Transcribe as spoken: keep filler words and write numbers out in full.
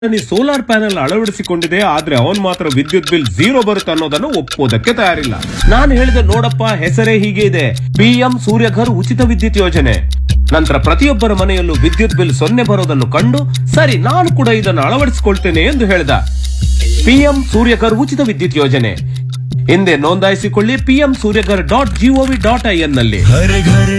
Solar panel ಅಳವಡಿಸಿಕೊಂಡಿದೆ, ಆದ್ರೆ ಅವನ್ ಮಾತ್ರ ವಿದ್ಯುತ್ ಬಿಲ್ ಝೀರೋ ಬರುತ್ತೆ ಅನ್ನೋದನ್ನು ಒಪ್ಪೋದಕ್ಕೆ ತಯಾರಿಲ್ಲ. ನಾನು ಹೇಳಿದೆ, ನೋಡಪ್ಪ, ಹೆಸರೇ ಹೀಗೆ ಇದೆ, ಪಿಎಂ ಸೂರ್ಯಘರ್ ಉಚಿತ ವಿದ್ಯುತ್ ಯೋಜನೆ. ನಂತರ ಪ್ರತಿಯೊಬ್ಬರ ಮನೆಯಲ್ಲೂ ವಿದ್ಯುತ್ ಬಿಲ್ ಸೊನ್ನೆ ಬರೋದನ್ನು ಕಂಡು, ಸರಿ ನಾನು ಕೂಡ ಇದನ್ನು ಅಳವಡಿಸಿಕೊಳ್ತೇನೆ ಎಂದು ಹೇಳಿದ. ಪಿಎಂ ಸೂರ್ಯಘರ್ ಉಚಿತ ವಿದ್ಯುತ್ ಯೋಜನೆ ಹಿಂದೆ ನೋಂದಾಯಿಸಿಕೊಳ್ಳಿ PM Surya Ghar dot gov dot I N ನಲ್ಲಿ.